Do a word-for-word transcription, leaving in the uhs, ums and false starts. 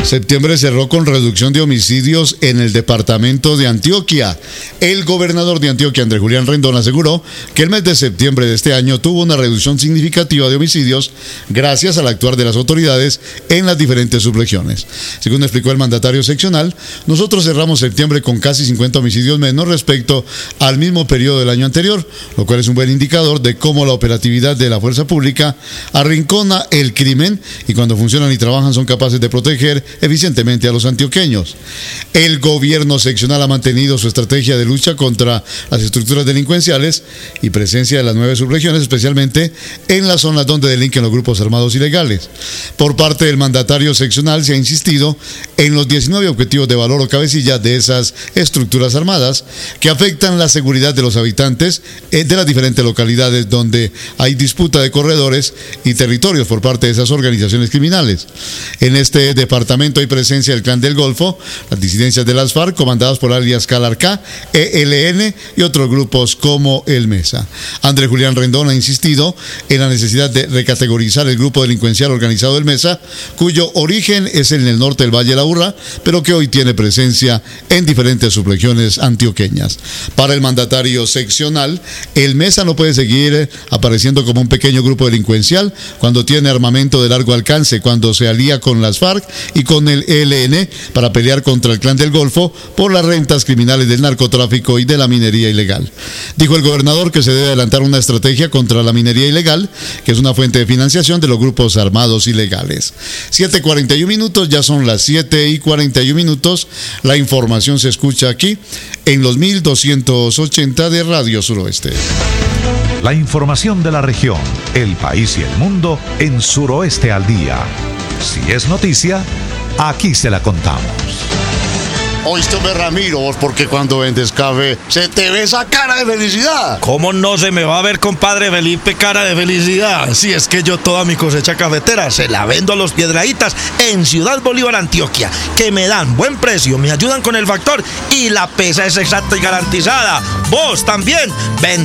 Septiembre cerró con reducción de homicidios en el departamento de Antioquia. El gobernador de Antioquia, Andrés Julián Rendón, aseguró que el mes de septiembre de este año tuvo una reducción significativa de homicidios gracias al actuar de las autoridades en las diferentes subregiones. Según explicó el mandatario seccional, nosotros cerramos septiembre con casi cincuenta homicidios menos respecto al mismo periodo del año anterior, lo cual es un buen indicador de cómo la operatividad de la fuerza pública arrincona el crimen y cuando funcionan y trabajan son capaces de proteger eficientemente a los antioqueños. El gobierno seccional ha mantenido su estrategia de lucha contra las estructuras delincuenciales y presencia de las nueve subregiones, especialmente en las zonas donde delinquen los grupos armados ilegales. Por parte del mandatario seccional se ha insistido en los diecinueve objetivos de valor o cabecilla de esas estructuras armadas que afectan la seguridad de los habitantes de las diferentes localidades donde hay disputa de corredores y territorios por parte de esas organizaciones criminales. En este departamento hay presencia del Clan del Golfo, las disidencias de las FARC, comandadas por alias Calarcá, E L N y otros grupos como el Mesa. Andrés Julián Rendón ha insistido en la necesidad de recategorizar el grupo delincuencial organizado del Mesa, cuyo origen es en el norte del Valle de la Urra, pero que hoy tiene presencia en diferentes subregiones antioqueñas. Para el mandatario seccional, el Mesa no puede seguir apareciendo como un pequeño grupo delincuencial cuando tiene armamento de largo alcance, cuando se alía con las FARC y con el E L N para pelear contra el Clan del Golfo por las rentas criminales del narcotráfico y de la minería ilegal. Dijo el gobernador que se debe adelantar una estrategia contra la minería ilegal, que es una fuente de financiación de los grupos armados ilegales. siete y cuarenta y uno minutos, ya son las siete y cuarenta y uno minutos. La información se escucha aquí en los mil doscientos ochenta de Radio Suroeste. La información de la región, el país y el mundo en Suroeste al Día. Si es noticia, aquí se la contamos. Oíste, Ramiro, porque cuando vendes café se te ve esa cara de felicidad. ¿Cómo no se me va a ver, compadre Felipe, cara de felicidad? Si es que yo toda mi cosecha cafetera se la vendo a los Piedraítas en Ciudad Bolívar, Antioquia, que me dan buen precio, me ayudan con el factor y la pesa es exacta y garantizada. Vos también, ven